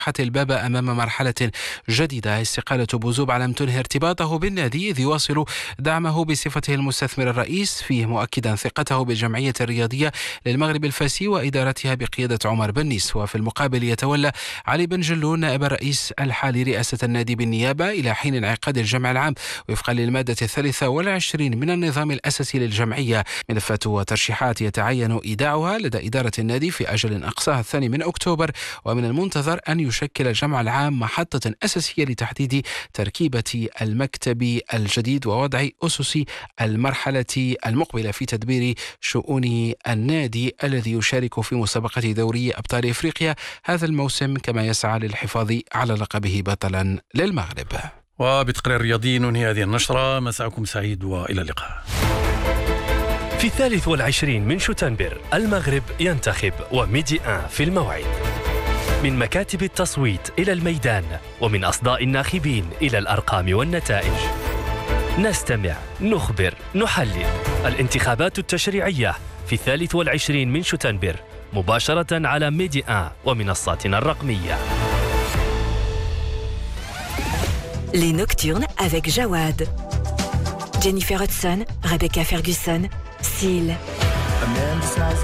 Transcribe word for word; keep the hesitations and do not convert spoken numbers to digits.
الباب أمام مرحلة جديدة. استقالة بوزوب علم تنهي ارتباطه بالنادي، إذ يواصل دعمه بصفته المستثمر الرئيس فيه، مؤكدا ثقته بالجمعية الرياضية للمغرب الفاسي وإدارتها بقيادة عمر بنيس. وفي المقابل يتولى علي بن جلون نائب الرئيس الحالي رئاسة النادي بالنيابة إلى حين انعقاد الجمع العام وفقا للمادة الثالثة والعشرين من النظام الأساسي للجمعية. ملفات وترشيحات يتعين إيداعها لدى إدارة النادي في أجل أقصاها الثاني من أكتوبر، ومن المنتظر أن يشكل الجمع العام محطة أساسية لتحديد تركيبة المكتب الجديد ووضع أسس المرحلة المقبلة في تدبير شؤون النادي الذي يشارك في مسابقة دوري أبطال إفريقيا هذا الموسم، كما يسعى للحفاظ على لقبه بطلا للمغرب. وبتقرير رياضي ننهي هذه النشرة. مساءكم سعيد وإلى اللقاء. في الثالث والعشرين من شتنبر المغرب ينتخب وميدي آن في الموعد. من مكاتب التصويت إلى الميدان، ومن أصداء الناخبين إلى الأرقام والنتائج. نستمع، نخبر، نحلل. الانتخابات التشريعية في الثالث والعشرين من شتنبر مباشرة على ميدي آن ومنصاتنا الرقمية. Les Nocturnes avec Jawad, Jennifer Hudson, Rebecca Ferguson, Seal.